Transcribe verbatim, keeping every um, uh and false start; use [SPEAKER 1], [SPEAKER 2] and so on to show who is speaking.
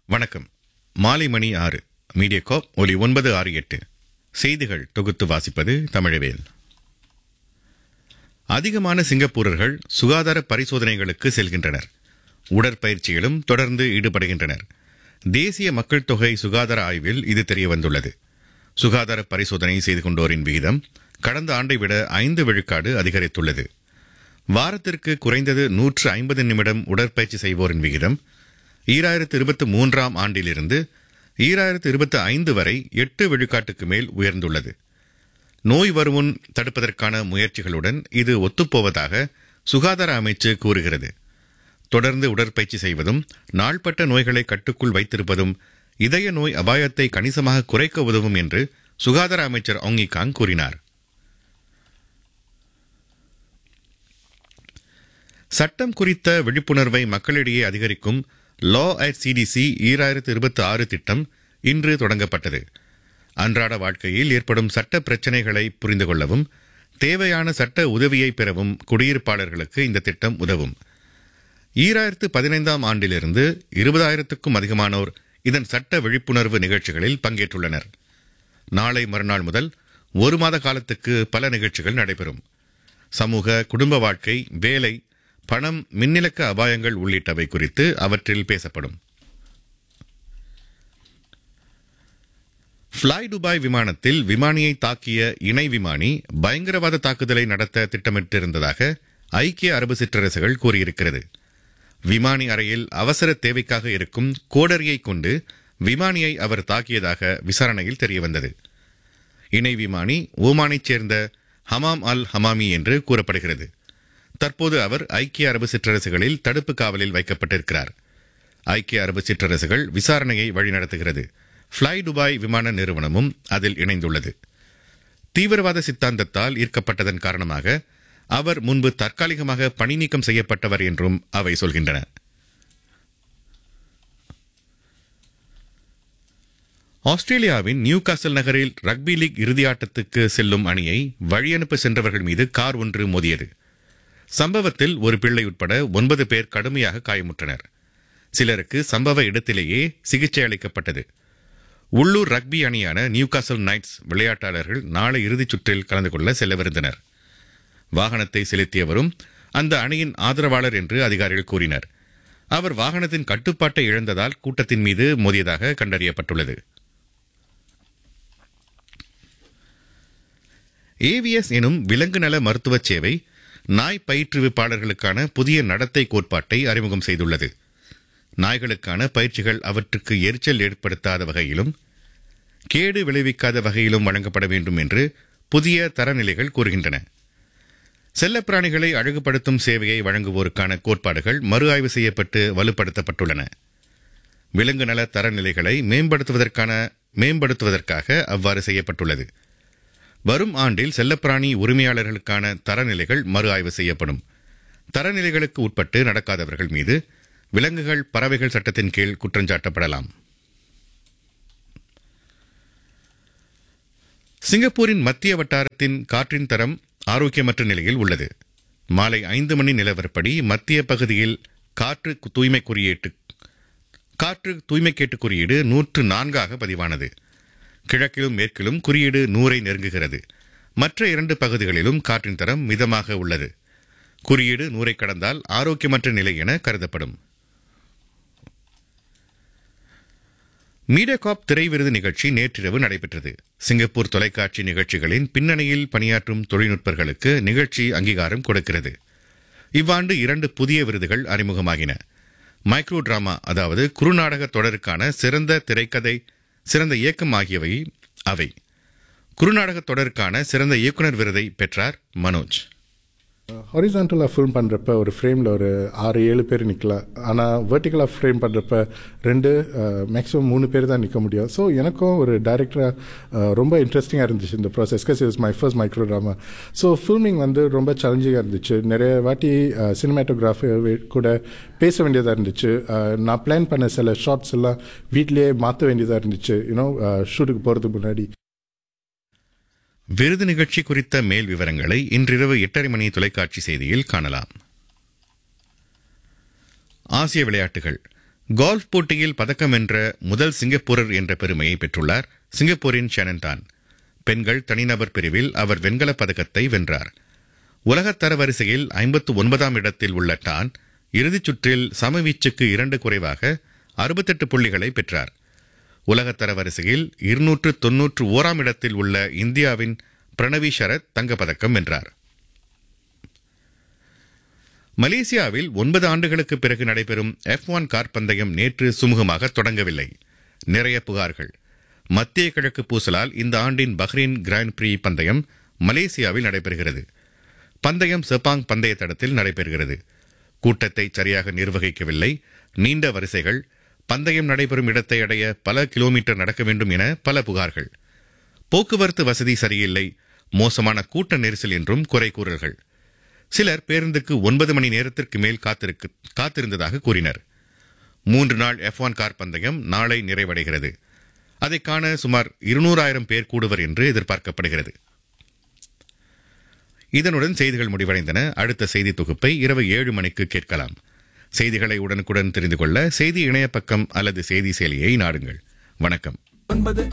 [SPEAKER 1] வணக்கம். மாலை மணி ஆறு. மீடியாகார்ப் ஒலி ஒன்பது ஆறு எட்டு. செய்திகள் தொகுத்து வாசிப்பது தமிழவேல். அதிகமான சிங்கப்பூரர்கள் சுகாதார பரிசோதனைகளுக்கு செல்கின்றனர். உடற்பயிற்சியிலும் தொடர்ந்து ஈடுபடுகின்றனர். தேசிய மக்கள் தொகை சுகாதார ஆய்வில் இது தெரியவந்துள்ளது. சுகாதார பரிசோதனை செய்து கொண்டோரின் விகிதம் கடந்த ஆண்டை விட ஐந்து விழுக்காடு அதிகரித்துள்ளது. வாரத்திற்கு குறைந்தது நூற்று ஐம்பது நிமிடம் உடற்பயிற்சி செய்வோரின் விகிதம் ஈராயிரத்து இருபத்தி மூன்றாம் ஆண்டிலிருந்து ஈராயிரத்து இருபத்தி ஐந்து வரை எட்டு விழுக்காட்டுக்கு மேல் உயர்ந்துள்ளது. நோய் வருமுன் தடுப்பதற்கான முயற்சிகளுடன் இது ஒத்துப்போவதாக சுகாதார அமைச்சு கூறுகிறது. தொடர்ந்து உடற்பயிற்சி செய்வதும் நாள்பட்ட நோய்களை கட்டுக்குள் வைத்திருப்பதும் இதய நோய் அபாயத்தை கணிசமாக குறைக்க உதவும் என்று சுகாதார அமைச்சர் ஆங்கி காங் கூறினார். சட்டம் குறித்த விழிப்புணர்வை மக்களிடையே அதிகரிக்கும் லா அட் சிடிசி ஈராயிரத்து இருபத்தி ஆறு திட்டம் இன்று தொடங்கப்பட்டது. அன்றாட வாழ்க்கையில் ஏற்படும் சட்ட பிரச்சினைகளை புரிந்து கொள்ளவும் தேவையான சட்ட உதவியை பெறவும் குடியிருப்பாளர்களுக்கு இந்த திட்டம் உதவும். ஈராயிரத்து பதினைந்தாம் ஆண்டிலிருந்து இருபதாயிரத்துக்கும் அதிகமானோர் இதன் சட்ட விழிப்புணர்வு நிகழ்ச்சிகளில் பங்கேற்றுள்ளனர். நாளை மறுநாள் முதல் ஒரு மாத காலத்துக்கு பல நிகழ்ச்சிகள் நடைபெறும். சமூக, குடும்ப வாழ்க்கை, வேலை, பணம், மின்னிலக்க அபாயங்கள் உள்ளிட்டவை குறித்து அவற்றில் பேசப்படும். ஃப்ளை துபாய் விமானத்தில் விமானியை தாக்கிய இணை விமானி பயங்கரவாத தாக்குதலை நடத்த திட்டமிட்டிருந்ததாக ஐக்கிய அரபு சிற்றரசுகள் கூறியிருக்கிறது. விமானி அறையில் அவசர தேவைக்காக இருக்கும் கோடரியை கொண்டு விமானியை அவர் தாக்கியதாக விசாரணையில் தெரியவந்தது. இணை விமானி ஓமானைச் சேர்ந்த ஹமாம் அல் ஹமாமி என்று கூறப்படுகிறது. தற்போது அவர் ஐக்கிய அரபு சிற்றரசுகளில் தடுப்பு காவலில் வைக்கப்பட்டிருக்கிறார். ஐக்கிய அரபு சிற்றரசுகள் விசாரணையை வழிநடத்துகிறது. ஃப்ளை துபாய் விமான நிறுவனமும் அதில் இணைந்துள்ளது. தீவிரவாத சித்தாந்தத்தால் ஈர்க்கப்பட்டதன் காரணமாக அவர் முன்பு தற்காலிகமாக பணி நீக்கம் செய்யப்பட்டவர் என்றும் அவை சொல்கின்றன. ஆஸ்திரேலியாவின் நியூ காசல் நகரில் ரக்பி லீக் இறுதியாட்டத்துக்கு செல்லும் அணியை வழியனுப்ப சென்றவர்கள் மீது கார் ஒன்று மோதியது. சம்பவத்தில் ஒரு பிள்ளை உட்பட ஒன்பது பேர் கடுமையாக காயமுற்றனர். சிலருக்கு சம்பவ இடத்திலேயே சிகிச்சை அளிக்கப்பட்டது. உள்ளூர் ரக்பி அணியான நியூ காசல் நைட்ஸ் விளையாட்டாளர்கள் நாளை இறுதிச் சுற்றில் கலந்து கொள்ள செல்லவிருந்தனர். வாகனத்தை செலுத்தியவரும் அந்த அணியின் ஆதரவாளர் என்று அதிகாரிகள் கூறினர். அவர் வாகனத்தின் கட்டுப்பாட்டை இழந்ததால் கூட்டத்தின் மீது மோதியதாக கண்டறியப்பட்டுள்ளது. ஏவிஎஸ் எனும் விலங்கு நல மருத்துவ சேவை நாய் பயிற்றுவிப்பாளர்களுக்கான புதிய நடத்தை கோட்பாட்டை அறிமுகம் செய்துள்ளது. நாய்களுக்கான பயிற்சிகள் அவற்றுக்கு எரிச்சல் ஏற்படுத்தாத வகையிலும் கேடு விளைவிக்காத வகையிலும் வழங்கப்பட வேண்டும் என்று புதிய தரநிலைகள் கூறுகின்றன. செல்லப்பிராணிகளை அழகுபடுத்தும் சேவையை வழங்குவோருக்கான கோட்பாடுகள் மறு ஆய்வு செய்யப்பட்டு வலுப்படுத்தப்பட்டுள்ளன. விலங்கு நல தரநிலைகளை மேம்படுத்துவதற்கான மேம்படுத்துவதற்காக அவ்வாறு செய்யப்பட்டுள்ளது. வரும் ஆண்டில் செல்லப்பிராணி உரிமையாளர்களுக்கான தரநிலைகள் மறு ஆய்வு செய்யப்படும். தரநிலைகளுக்கு உட்பட்டு நடக்காதவர்கள் மீது விலங்குகள் பறவைகள் சட்டத்தின் கீழ் குற்றஞ்சாட்டப்படலாம். சிங்கப்பூரின் மத்திய வட்டாரத்தின் காற்றின் தரம் ஆரோக்கியமற்ற நிலையில் உள்ளது. மாலை ஐந்து மணி நிலவரப்படி மத்திய பகுதியில் காற்று தூய்மை குறியீட்டு காற்று தூய்மைக்கேட்டு குறியீடு நூற்று நான்காக பதிவானது. கிழக்கிலும் மேற்கிலும் குறியீடு நூறை நெருங்குகிறது. மற்ற இரண்டு பகுதிகளிலும் காற்றின் தரம் மிதமாக உள்ளது. குறியீடு நூறை கடந்தால் ஆரோக்கியமற்ற நிலை என கருதப்படும். மீடியாகார்ப் திரை விருது நிகழ்ச்சி நேற்றிரவு நடைபெற்றது. சிங்கப்பூர் தொலைக்காட்சி நிகழ்ச்சிகளின் பின்னணியில் பணியாற்றும் தொழில்நுட்பர்களுக்கு நிகழ்ச்சி அங்கீகாரம் கொடுக்கிறது. இவ்வாண்டு இரண்டு புதிய விருதுகள் அறிமுகமாகின. மைக்ரோ டிராமா, அதாவது குறுநாடக தொடருக்கான சிறந்த திரைக்கதை, சிறந்த இயக்கம் ஆகியவை அவை. குறுநாடக தொடருக்கான சிறந்த இயக்குனர் விருதை பெற்றார் மனோஜ்.
[SPEAKER 2] ஹாரிசான்டலாக ஃபில்ம் பண்ணுறப்ப ஒரு ஃப்ரேமில் ஒரு ஆறு ஏழு பேர் நிற்கலாம். ஆனால் வெர்டிக்கலாக ஃப்ரேம் பண்ணுறப்ப ரெண்டு மேக்ஸிமம் மூணு பேர் தான் நிற்க முடியும். ஸோ எனக்கும் ஒரு டைரக்டராக ரொம்ப இன்ட்ரெஸ்டிங்காக இருந்துச்சு இந்த process. Because it's my first micro drama. So filming வந்து ரொம்ப சேலஞ்சிங்காக இருந்துச்சு. நிறைய வாட்டி சினிமாட்டோகிராஃபி கூட பேச வேண்டியதாக இருந்துச்சு. நான் பிளான் பண்ண சில ஷார்ட்ஸ் எல்லாம் வீட்லேயே மாற்ற வேண்டியதாக இருந்துச்சு, யூனோ ஷூட்டுக்கு போகிறதுக்கு முன்னாடி.
[SPEAKER 1] விருது நிகழ்ச்சி குறித்த மேல் விவரங்களை இன்றிரவு எட்டரை மணி தொலைக்காட்சி செய்தியில் காணலாம். ஆசிய விளையாட்டுகள். கோல்ஃப் போட்டியில் பதக்கம் வென்ற முதல் சிங்கப்பூரர் என்ற பெருமையை பெற்றுள்ளார் சிங்கப்பூரின் ஷானன் தான். பெண்கள் தனிநபர் பிரிவில் அவர் வெண்கலப் பதக்கத்தை வென்றார். உலகத் தரவரிசையில் ஐம்பத்து ஒன்பதாம் இடத்தில் உள்ள டான் இறுதிச் சுற்றில் சமவீச்சுக்கு இரண்டு குறைவாக அறுபத்தெட்டு புள்ளிகளை பெற்றார். உலகத் தரவரிசையில் இருநூற்று தொன்னூற்று ஓராம் இடத்தில் உள்ள இந்தியாவின் பிரணவி ஷரத் தங்கப்பதக்கம் வென்றார். மலேசியாவில் ஒன்பது ஆண்டுகளுக்கு பிறகு நடைபெறும் எஃப் ஒன் கார் பந்தயம் நேற்று சுமூகமாக தொடங்கவில்லை. நிறைய புகார்கள். மத்திய கிழக்கு பூசலால் இந்த ஆண்டின் பஹ்ரைன் கிராண்ட் பிரீ பந்தயம் மலேசியாவில் நடைபெறுகிறது. பந்தயம் செப்பாங் பந்தய தடத்தில் நடைபெறுகிறது. கூட்டத்தை சரியாக நிர்வகிக்கவில்லை, நீண்ட வரிசைகள், பந்தயம் நடைபெறும் இடத்தை அடைய பல கிலோமீட்டர் நடக்க வேண்டும் என பல புகார்கள். போக்குவரத்து வசதி சரியில்லை, மோசமான கூட்ட நெரிசல் என்றும் குறை கூறல்கள். சிலர் பேருந்துக்கு ஒன்பது மணி நேரத்திற்கு மேல் காத்திருந்ததாக கூறினர். மூன்று நாள் எஃப் ஒன் கார் பந்தயம் நாளை நிறைவடைகிறது. அதை காண சுமார் இருநூறாயிரம் பேர் கூடுவர் என்று எதிர்பார்க்கப்படுகிறது. இதனுடன் செய்திகள் முடிவடைந்தன. அடுத்த செய்தி தொகுப்பை இரவு ஏழு மணிக்கு கேட்கலாம். செய்திகளை உடனுக்குடன் தெரிந்து கொள்ள செய்தி இணைய பக்கம் அல்லது செய்தி செயலியை நாடுங்கள். வணக்கம்.